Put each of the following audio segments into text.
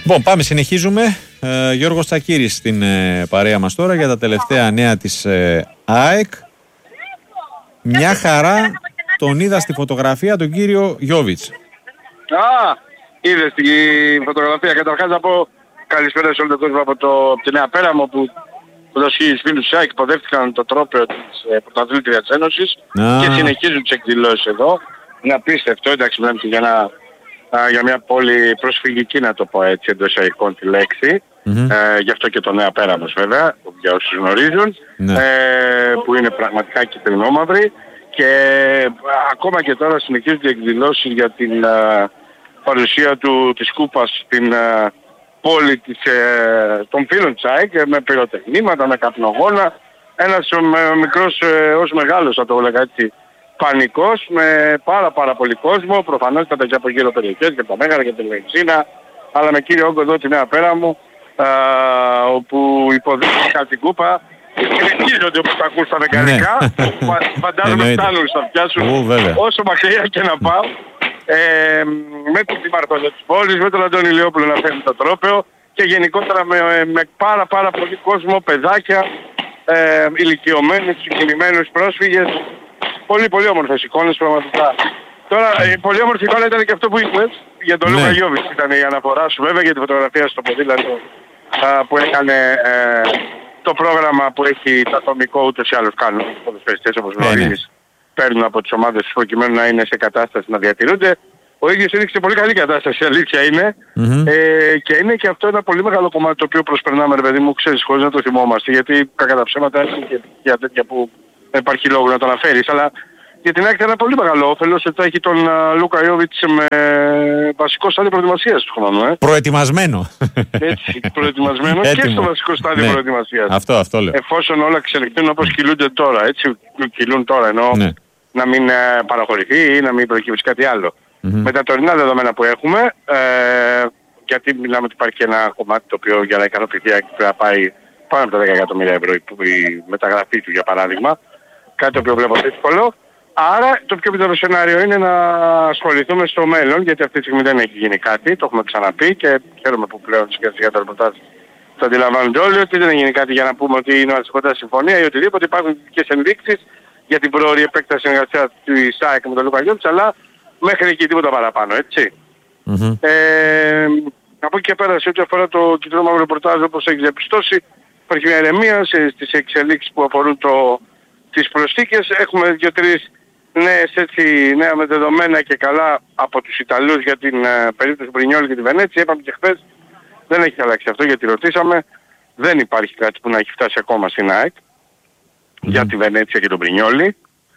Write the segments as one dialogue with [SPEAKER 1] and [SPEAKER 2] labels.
[SPEAKER 1] Λοιπόν, πάμε, συνεχίζουμε. Γιώργος Τσακίρης στην παρέα μας τώρα για τα τελευταία νέα της ΑΕΚ. Μια χαρά τον είδα στη φωτογραφία τον κύριο Γιόβιτς.
[SPEAKER 2] Είδες τη φωτογραφία. Καταρχάς να πω καλησπέρα σε όλο τον κόσμο από τη Νέα Πέραμο που τους φίλους της ΑΕΚ υποδέχτηκαν το τρόπαιο της Πρωταθλήτριας της Ένωσης και συνεχίζουν τις εκδηλώσεις εδώ. Είναι απίστευτο, εντάξει, μιλάμε και για μια πόλη προσφυγική, να το πω έτσι, εντός εισαγωγικών τη λέξη. Γι' αυτό και το Νέα Πέραμος βέβαια, για όσους γνωρίζουν, που είναι πραγματικά κυτρινόμαυρη. Και ακόμα και τώρα συνεχίζουν οι εκδηλώσεις για την παρουσία της Κούπας στην πόλη των φίλων της ΑΕΚ, με πυροτεχνήματα, με καπνογόνα. Ένας μικρός ως μεγάλος, θα το έλεγα έτσι, πανικός, με πάρα πολύ κόσμο, προφανώς και από γύρω περιοχές, και από τα Μέγαρα και την Λεξίνα, αλλά με κύριο όγκο εδώ τη Νέα Πέραμο, όπου υποδέχτηκαν την Κούπα. Συνεχίζονται όπως τα ακούς στα δεκαρικά, φαντάζομαι φτάνουν στα αυτιά σου, όσο μακριά και να πάω, με την Δημαρχία της πόλης, με τον Αντώνη Λιόπουλο να φέρνει το τρόπαιο και γενικότερα με πάρα πολύ κόσμο, παιδάκια, ηλικιωμένους, συγκινημένους πρόσφυγες. Πολύ όμορφες εικόνες πραγματικά. Τώρα, πολύ όμορφη εικόνα ήταν και αυτό που είπες για τον Λούκα Γιόβιτς. Ήταν η αναφορά σου βέβαια για τη φωτογραφία στο ποδήλατο που έκανε το πρόγραμμα που έχει το ατομικό, ούτως ή άλλως κάνουν οι ποδοσφαιριστές, όπως γνωρίζεις. Παίρνουν από τις ομάδες τους προκειμένου να είναι σε κατάσταση να διατηρούνται. Ο ίδιος έδειξε πολύ καλή κατάσταση, αλήθεια είναι. Και είναι και αυτό ένα πολύ μεγάλο κομμάτι το οποίο προσπερνάμε, ρε παιδί μου, ξέρεις, χωρίς να το θυμόμαστε. Γιατί κακά τα ψέματα έχουν και για τέτοια που δεν υπάρχει λόγο να το αναφέρεις. Αλλά για την ΑΕΚ ένα πολύ μεγάλο όφελος ότι θα έχει τον Λούκα Γιόβιτς με βασικό στάδιο προετοιμασίας του χρόνου.
[SPEAKER 1] Προετοιμασμένο.
[SPEAKER 2] Έτσι, προετοιμασμένο και στο βασικό στάδιο προετοιμασίας.
[SPEAKER 1] Αυτό λέω.
[SPEAKER 2] Εφόσον όλα εξελιχθούν όπως κυλούνται τώρα, έτσι, κυλούν τώρα, ενώ να μην παραχωρηθεί ή να μην προκύψει κάτι άλλο. Με τα τωρινά δεδομένα που έχουμε, γιατί μιλάμε ότι υπάρχει και ένα κομμάτι το οποίο για να ικανοποιηθεί πρέπει να πάει πάνω από τα 10 εκατομμύρια ευρώ η μεταγραφή του, για παράδειγμα, κάτι το οποίο βλέπω δύσκολο. Άρα το πιο πιθανό σενάριο είναι να ασχοληθούμε στο μέλλον, γιατί αυτή τη στιγμή δεν έχει γίνει κάτι, το έχουμε ξαναπεί και χαίρομαι που πλέον για το ρεπορτάζ το αντιλαμβάνονται όλοι, ότι δεν έχει γίνει κάτι για να πούμε ότι είναι κοντά συμφωνία ή οτιδήποτε. Υπάρχουν ειδικές ενδείξεις για την πρόωρη επέκταση συνεργασία της ΑΕΚ με τον Λούκα Γιόβιτς, αλλά μέχρι εκεί τίποτα παραπάνω, έτσι. Από εκεί και πέρα, σε ό,τι αφορά το κυτρινόμαυρο ρεπορτάζ, όπως έχεις διαπιστώσει, υπάρχει μια ηρεμία στις εξελίξεις που αφορούν τις προσθήκες. Έχουμε 2-3 νέα με δεδομένα και καλά από τους Ιταλούς για την περίπτωση Μπρινιόλη και τη Βενέτσια. Είπαμε και χθες, δεν έχει αλλάξει αυτό γιατί ρωτήσαμε. Δεν υπάρχει κάτι που να έχει φτάσει ακόμα στην ΑΕΚ για τη Βενέτσια και τον Μπρινιόλη.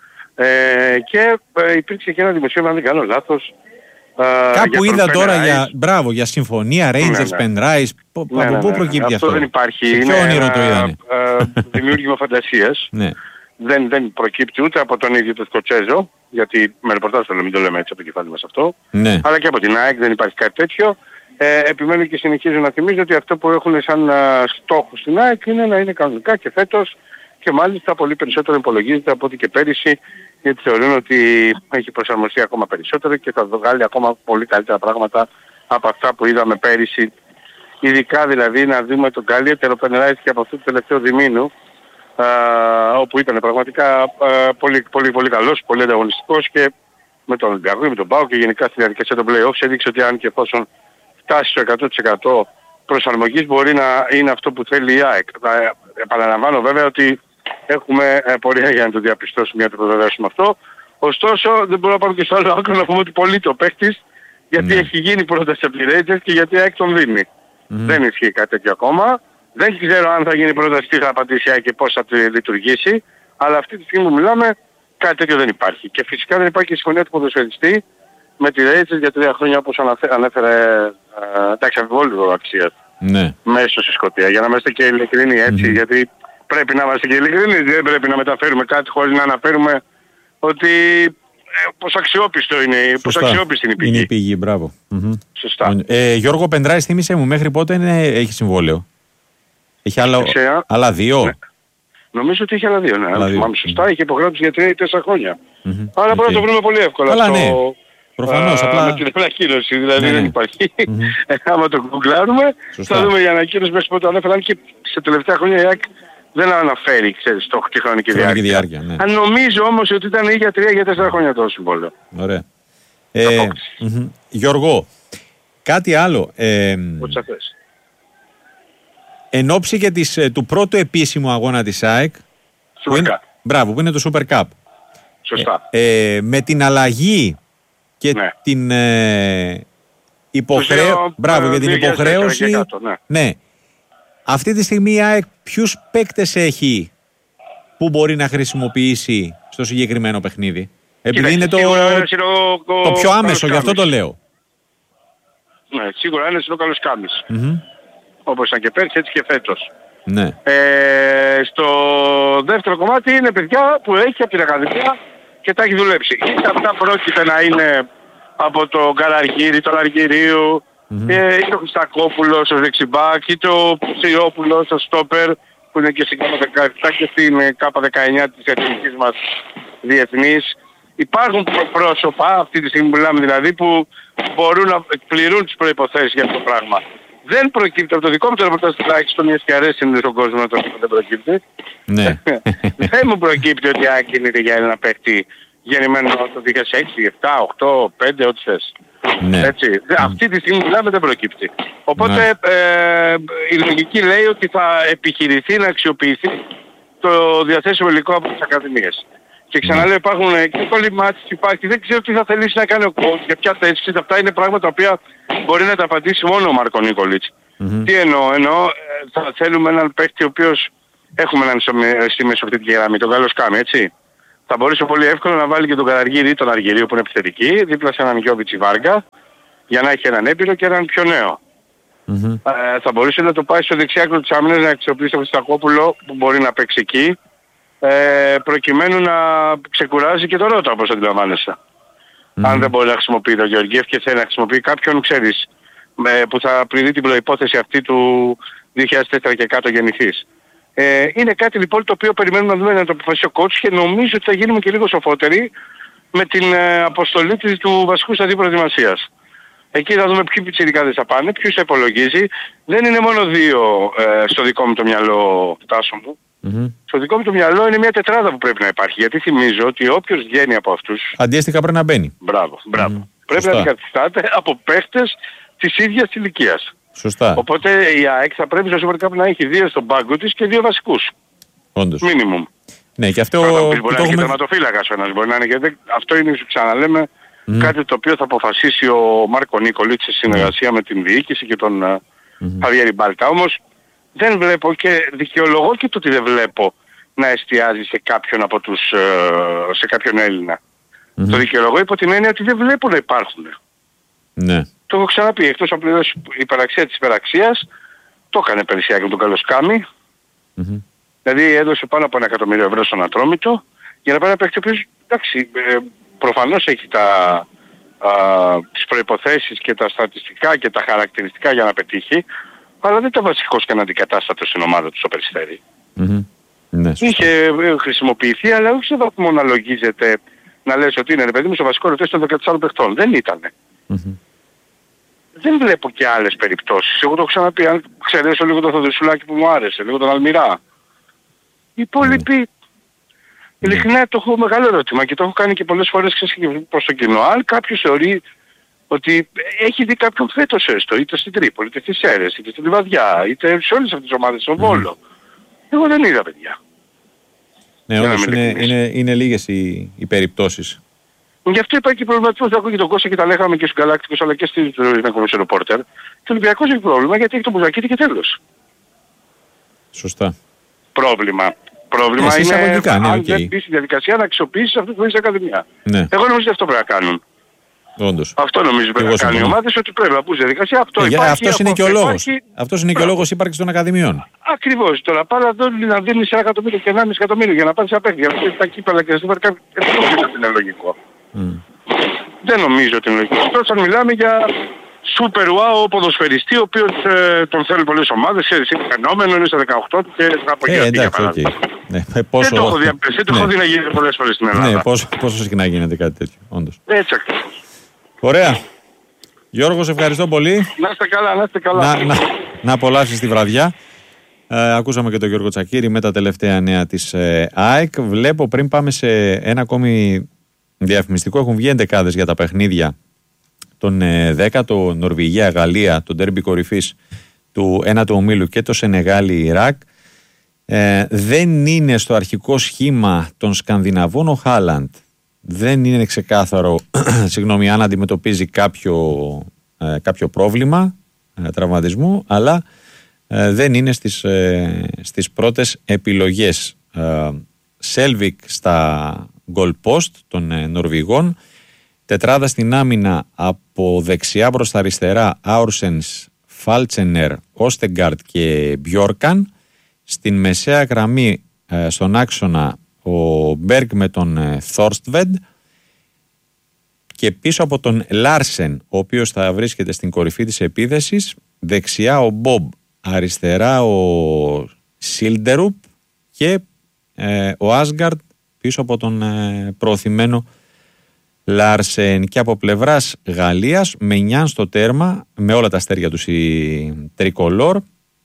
[SPEAKER 2] Και υπήρξε και ένα δημοσίευμα, αν δεν κάνω λάθος.
[SPEAKER 1] Κάπου είδα τώρα για συμφωνία, Rangers, Penrise. Από πού προκύπτει αυτό?
[SPEAKER 2] Αυτό δεν υπάρχει.
[SPEAKER 1] Σε ποιο όνειρο το είδανε?
[SPEAKER 2] Δημιούργημα φαντασίας. Δεν προκύπτει ούτε από τον ίδιο τον Σκοτσέζο, γιατί με ρεπορτάζ το μην το λέμε έτσι από το κεφάλι μας αυτό, αλλά και από την ΑΕΚ δεν υπάρχει κάτι τέτοιο. Επιμένω και συνεχίζω να θυμίζω ότι αυτό που έχουν σαν στόχο στην ΑΕΚ είναι να είναι κανονικά και φέτος και μάλιστα πολύ περισσότερο υπολογίζεται από ό,τι και πέρυσι, γιατί θεωρούν ότι έχει προσαρμοστεί ακόμα περισσότερο και θα βγάλει ακόμα πολύ καλύτερα πράγματα από αυτά που είδαμε πέρυσι. Ειδικά δηλαδή να δούμε τον Γκάλι ετεροπενεράηση και από αυτό το τελευταίο διμήνου, όπου ήταν πραγματικά πολύ καλός, πολύ ανταγωνιστικός και με τον Ολυμπιακό, με τον ΠΑΟΚ και γενικά στη διαδικασία των play-offs έδειξε ότι αν και εφόσον φτάσει στο 100% προσαρμογής μπορεί να είναι αυτό που θέλει η ΑΕΚ. Επαναλαμβάνω βέβαια ότι έχουμε πορεία για να το διαπιστώσουμε, για να το προβεβαιώσουμε αυτό. Ωστόσο δεν μπορούμε να πάμε και στο άλλο άκρο να πούμε ότι πωλείται ο παίκτης γιατί έχει γίνει πρόταση από τη Rangers και γιατί η ΑΕΚ τον δίνει. Δεν ισχύει κάτι τέτοιο ακόμα. Δεν ξέρω αν θα γίνει πρόταση, τι θα απαντήσει η ΑΕΚ και πώς θα λειτουργήσει, αλλά αυτή τη στιγμή που μιλάμε κάτι τέτοιο δεν υπάρχει. Και φυσικά δεν υπάρχει και συμφωνία του ποδοσφαιριστή με τη Rangers για 3 χρόνια όπως ανέφερε, εντάξει, αμφιβόλου αξίας μέσα στη Σκωτία. Για να είμαστε και ειλικρινοί έτσι, γιατί πρέπει να είμαστε και ειλικρινείς, δεν πρέπει να μεταφέρουμε κάτι χωρίς να αναφέρουμε ότι πως αξιόπιστο είναι, πως αξιόπιστη είναι η πηγή.
[SPEAKER 1] Είναι η πηγή, μπράβο.
[SPEAKER 2] Σωστά.
[SPEAKER 1] Γιώργο Πεντράης, θύμισε μου μέχρι πότε έχει συμβόλαιο? Έχει άλλα 2?
[SPEAKER 2] Ναι. Νομίζω ότι έχει άλλα 2, ναι. Θυμάμαι σωστά, είχε υπογράψει για 3-4 χρόνια. Άρα μπορεί να το βρούμε πολύ εύκολα.
[SPEAKER 1] Αλλά ναι. Προφανώς, απλά...
[SPEAKER 2] με την ανακοίνωση, δηλαδή δεν υπάρχει. Άμα το γκουγκλάρουμε, θα δούμε η ανακοίνωση μέσα που το ανέφεραν και σε τελευταία χρόνια η ΑΕΚ δεν αναφέρει, ξέρεις, τη χρονική διάρκεια.
[SPEAKER 1] Ναι.
[SPEAKER 2] Αν νομίζω όμως ότι ήταν ή για 3 ή για 4 χρόνια το συμβόλαιο.
[SPEAKER 1] Ωραία. Γιώργο, κάτι άλλο. Εν ώψη και του πρώτου επίσημου αγώνα της ΑΕΚ, που είναι το Super Cup.
[SPEAKER 2] Σωστά.
[SPEAKER 1] Με την αλλαγή και την υποχρέωση. Ναι. Αυτή τη στιγμή η ΑΕΚ ποιους παίκτες έχει που μπορεί να χρησιμοποιήσει στο συγκεκριμένο παιχνίδι? Επειδή είναι το πιο άμεσο, γι' αυτό το λέω.
[SPEAKER 2] Ναι, σίγουρα είναι ο Καλοσκάμης. Όπως ήταν και πέρσι, έτσι και φέτος.
[SPEAKER 1] Ναι.
[SPEAKER 2] Στο δεύτερο κομμάτι είναι παιδιά που έχει από την Ακαδημία και τα έχει δουλέψει. Είτε αυτά πρόκειται να είναι από το Καραργύρι, τον Αργυρίου, είτε ο Χριστακόπουλος, ο δεξιμπάκ, είτε ο Ψιόπουλος, ο Στόπερ, που είναι και στην K17 και στην K19 της εθνικής μας διεθνής. Υπάρχουν πρόσωπα, αυτή τη στιγμή που μιλάμε δηλαδή, που μπορούν να εκπληρούν τις προϋποθέσεις για αυτό το πράγμα. Δεν προκύπτει από το δικό μου το ρεπορτάζ τουλάχιστον, μια και αρέσει στον κόσμο να το δεν προκύπτει.
[SPEAKER 1] Ναι.
[SPEAKER 2] Δεν μου προκύπτει ότι κινείται για ένα παίκτη γεννημένο το 2006, 7, 8, 5, ό,τι θες.
[SPEAKER 1] Ναι.
[SPEAKER 2] Έτσι. Αυτή τη στιγμή μιλάμε δεν προκύπτει. Οπότε η λογική λέει ότι θα επιχειρηθεί να αξιοποιηθεί το διαθέσιμο υλικό από τις ακαδημίες. Και ξαναλέω υπάρχουν και κολλημάτες υπάρχει. Δεν ξέρω τι θα θελήσει να κάνει ο coach, για ποια θέση. Αυτά είναι πράγματα τα οποία μπορεί να τα απαντήσει μόνο ο Μάρκο Νίκολιτς. Τι εννοώ, θα θέλουμε έναν παίκτη ο οποίος έχουμε έναν στη μεσοπτική γραμμή, τον Καλοσκάμη, έτσι. Θα μπορούσε πολύ εύκολα να βάλει και τον Καραργύρι ή τον Αργυρίου που είναι επιθετική, δίπλα σε έναν Γιώβιτς ή Βάργα, για να έχει έναν έμπειρο και έναν πιο νέο. Θα μπορούσε να το πάει στο δεξιάκρο της άμυνας, να αξιοποιήσει τον Χριστακόπουλο που μπορεί να παίξει εκεί, προκειμένου να ξεκουράζει και τον Ρώτα, όπως αντιλαμβάνεσαι. Αν δεν μπορεί να χρησιμοποιεί τον Γεωργίευ και θέλει να χρησιμοποιεί κάποιον, ξέρεις, που θα πληρεί την προϋπόθεση αυτή του 2004 και κάτω γεννηθής. Είναι κάτι λοιπόν το οποίο περιμένουμε να δούμε να το αποφασίσει ο coach και νομίζω ότι θα γίνουμε και λίγο σοφότεροι με την αποστολή του βασικού σταδίου προετοιμασίας. Εκεί θα δούμε ποιοι πιτσιρικάδες θα πάνε, ποιους θα υπολογίζει. Δεν είναι μόνο 2 στο δικό μου το μυαλό, Τάσο μου. Στο δικό μου το μυαλό είναι μια τετράδα που πρέπει να υπάρχει. Γιατί θυμίζω ότι όποιος βγαίνει από αυτούς...
[SPEAKER 1] αντίστοιχα πρέπει να μπαίνει.
[SPEAKER 2] Μπράβο. Πρέπει να αντικαθιστάται από παίχτες της ίδιας ηλικίας.
[SPEAKER 1] Σωστά.
[SPEAKER 2] Οπότε η ΑΕΚ θα πρέπει στο Super Cup να έχει 2 στον πάγκο της και 2 βασικούς.
[SPEAKER 1] Όντως.
[SPEAKER 2] Μίνιμουμ.
[SPEAKER 1] Ναι, και αυτό...
[SPEAKER 2] Μπορεί να είναι και τερματοφύλακας ένας, μπορεί να είναι και... Αυτό είναι, ξαναλέμε, κάτι το οποίο θα αποφασίσει ο Μάρκο Νίκολιτς σε συνεργασία με την διοίκηση και τον Χαβιέρη Μπάλτα. Όμως δεν βλέπω και δικαιολογώ και το ότι δεν βλέπω να εστιάζει σε κάποιον από τους, σε κάποιον Έλληνα. Το δικαιολογώ υπό την έννοια ότι δεν βλέπω να υπάρχουν.
[SPEAKER 1] Ναι.
[SPEAKER 2] Το έχω ξαναπεί, εκτός από η υπεραξία της υπεραξίας, το έκανε Περσιάκη με τον Καλοσκάμη. Δηλαδή έδωσε πάνω από 1 εκατομμύριο ευρώ στον Ατρόμητο για να πάει να παίξει ο οποίος, εντάξει, προφανώς έχει τις προϋποθέσεις και τα στατιστικά και τα χαρακτηριστικά για να πετύχει, αλλά δεν ήταν βασικός και αντικατάστατος στην ομάδα του στο Περιστέρι.
[SPEAKER 1] Ναι,
[SPEAKER 2] είχε χρησιμοποιηθεί, αλλά όχι σε βαθμό να λογίζεται να λες ότι είναι, ρε παιδί μου, στο βασικό ρωτές των 14 παιχτών. Δεν ήτανε. Δεν βλέπω και άλλες περιπτώσεις. Εγώ το έχω ξαναπεί, αν ξερέσω λίγο το Θοδωρησουλάκη που μου άρεσε, λίγο τον Αλμυρά. Οι υπόλοιποι, ειλικρινά το έχω μεγάλο ερώτημα και το έχω κάνει και πολλές φορές προς το κοινό. Αν κάποιος θεωρεί ότι έχει δει κάποιον φέτος έστω, είτε στην Τρίπολη, είτε στις Σέρρες, είτε στην Λιβαδιά, είτε σε όλες αυτές τις ομάδες, στον Βόλο. Εγώ δεν είδα, παιδιά.
[SPEAKER 1] Ναι, όντως είναι λίγες οι περιπτώσεις.
[SPEAKER 2] Γι' αυτό υπάρχει και προβληματισμός, ακούγει τον Κώστα και τα λέγαμε και στους Γκαλάκτικους αλλά και στην Κομισιόν Ρεπόρτερ. Και ο Ολυμπιακός έχει πρόβλημα γιατί έχει τον Μπουζακίτη και τέλος.
[SPEAKER 1] Σωστά.
[SPEAKER 2] Πρόβλημα είναι αν δεν μπει στη διαδικασία να αξιοποιήσεις αυτούς που είναι στην Ακαδημία.
[SPEAKER 1] Ναι.
[SPEAKER 2] Εγώ νομίζω ότι αυτό πρέπει να κάνουν.
[SPEAKER 1] Όντως.
[SPEAKER 2] Αυτό νομίζω πρέπει να κάνουν οι ομάδες, ότι πρέπει να μπουν στη διαδικασία. Αυτό υπάρχει.
[SPEAKER 1] Αυτός είναι και ο λόγος. Αυτός είναι και ο λόγος ύπαρξης των Ακαδημιών.
[SPEAKER 2] Ακριβώς. Τώρα πάρα να δίνεις 1 εκατομμύριο και 1,5 εκατομμύριο για να πάρεις απέχει, για να πάρεις τα κύπελα και να πάρεις δεν νομίζω ότι είναι λογικό. Δεν νομίζω ότι είναι λογικό. Εκτός αν μιλάμε για super wow ποδοσφαιριστή, ο οποίος τον θέλουν πολλές ομάδες, είναι φαινόμενο, είναι στα 18 του και θα απογειωθεί για παράδειγμα. Δεν το έχω δει να γίνεται πολλές φορές στην Ελλάδα.
[SPEAKER 1] Ναι, πόσο συχνά γίνεται κάτι τέτοιο, όντως.
[SPEAKER 2] Έτσι ακριβώς.
[SPEAKER 1] Ωραία. Γιώργο, σε ευχαριστώ πολύ.
[SPEAKER 2] Να είστε καλά.
[SPEAKER 1] Να απολαύσεις τη βραδιά. Ακούσαμε και τον Γιώργο Τσακίρη με τα τελευταία νέα της ΑΕΚ. Βλέπω πριν πάμε σε ένα ακόμη διαφημιστικό, έχουν βγει εντεκάδες για τα παιχνίδια των 10, το Νορβηγία-Γαλλία, το ντέρμπι κορυφής του 1ου ομίλου και το Σενεγάλη-Ιράκ. Δεν είναι στο αρχικό σχήμα των Σκανδιναβών ο Χάλαντ. Δεν είναι ξεκάθαρο αν αντιμετωπίζει κάποιο πρόβλημα τραυματισμού, αλλά δεν είναι στις πρώτες επιλογές. Σέλβικ στα goal post των Νορβηγών, τετράδα στην άμυνα από δεξιά προς τα αριστερά, Άουρσενς, Φάλτσενερ, Όστεγκαρτ και Μπιόρκαν. Στην μεσαία γραμμή στον άξονα ο Μπέργκ με τον Θόρστβεντ και πίσω από τον Λάρσεν, ο οποίος θα βρίσκεται στην κορυφή της επίθεσης, δεξιά ο Μπομπ, αριστερά ο Σίλντερουπ και ο Άσγκαρντ πίσω από τον προωθημένο Λάρσεν. Και από πλευράς Γαλλίας, με Νιάν στο τέρμα, με όλα τα αστέρια τους η τρικολόρ,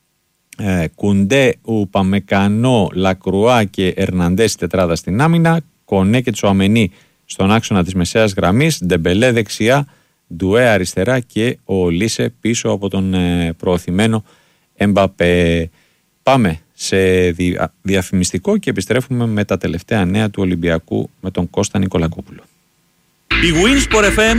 [SPEAKER 1] Κουντέ, Ουπαμεκανό, Λακρουά και Ερναντές τετράδα στην άμυνα, Κονέ και Τσουαμενί στον άξονα της μεσαίας γραμμής, Ντεμπελέ δεξιά, Ντουέ αριστερά και ο Λίσε πίσω από τον προωθημένο Εμπαπέ. Πάμε σε διαφημιστικό και επιστρέφουμε με τα τελευταία νέα του Ολυμπιακού με τον Κώστα Νικολακόπουλο.
[SPEAKER 3] Η Winsport FM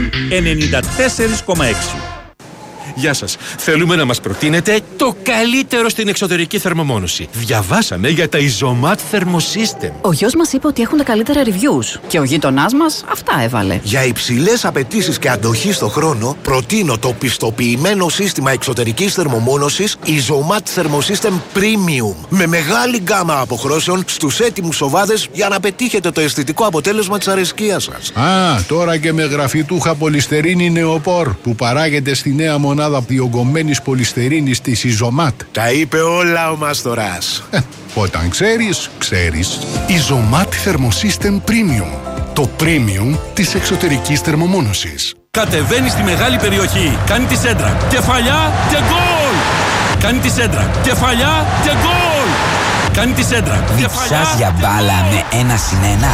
[SPEAKER 3] 94,6.
[SPEAKER 4] Γεια σας. Θέλουμε να μας προτείνετε το καλύτερο στην εξωτερική θερμομόνωση. Διαβάσαμε για τα Isomat Thermosystem.
[SPEAKER 5] Ο γιος μας είπε ότι έχουν τα καλύτερα reviews και ο γείτονάς μας αυτά έβαλε.
[SPEAKER 6] Για υψηλές απαιτήσεις και αντοχή στο χρόνο, προτείνω το πιστοποιημένο σύστημα εξωτερικής θερμομόνωσης Isomat Thermosystem Premium. Με μεγάλη γκάμα αποχρώσεων στους έτοιμους οβάδες για να πετύχετε το αισθητικό αποτέλεσμα της αρεσκίας σας.
[SPEAKER 7] Τώρα και με γραφιτούχα πολυστερίνη νεοπόρ που παράγεται στη νέα μονάδα διογκωμένης πολυστερίνης της Isomat.
[SPEAKER 6] Τα είπε όλα ο Μαστοράς.
[SPEAKER 7] Όταν ξέρεις, ξέρεις.
[SPEAKER 8] Isomat Thermosystem Premium. Το premium της εξωτερικής θερμομόνωσης.
[SPEAKER 3] Κατεβαίνει στη μεγάλη περιοχή. Κάνει τη σέντρα. Κεφαλιά και γκολ! Κάνει τη σέντρα. Κεφαλιά και γκολ! Κάνει τη σέντρα.
[SPEAKER 9] Διψάς για μπάλα με 1-1.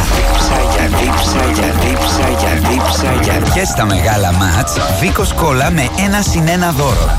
[SPEAKER 9] Διψά. Και στα μεγάλα μάτς, Βίκος Κόλλα με 1-1 δώρο.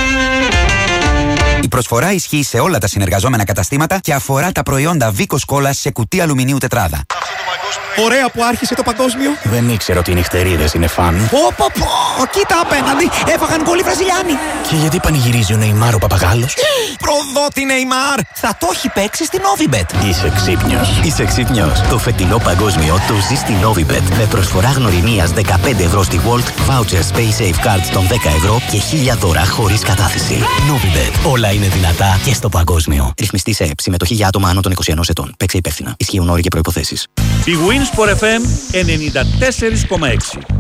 [SPEAKER 9] Η προσφορά ισχύει σε όλα τα συνεργαζόμενα καταστήματα και αφορά τα προϊόντα Βίκος Κόλλα σε κουτί αλουμινίου τετράδα.
[SPEAKER 10] Ωραία που άρχισε το παγκόσμιο.
[SPEAKER 11] Δεν ήξερα ότι οι νυχτερίδες είναι φαν.
[SPEAKER 10] Κοίτα απέναντι, έφαγαν πολύ Βραζιλιάνοι.
[SPEAKER 11] Και γιατί πανηγυρίζει ο Νεϊμάρ ο Παπαγάλος?
[SPEAKER 10] Προδότη Νεϊμάρ, θα το έχει παίξει στην Novibet.
[SPEAKER 11] Είσαι ξύπνιος. Το φετινό παγκόσμιο το ζει στην Novibet. Με προσφορά γνωριμίας 15 ευρώ στη World, voucher Space Safe Cards των 10 ευρώ και 1000 δώρα χωρίς κατάθεση. Novibet. Όλα είναι δυνατά και στο παγκόσμιο. Ρυθμιστή σε ΕΠ. Συμμετοχή για άτομα άνω των 21 ετών. Παίξε υπεύθυνα. Ισχύουν όροι και προϋποθέσεις.
[SPEAKER 3] Η Winsport FM 94,6.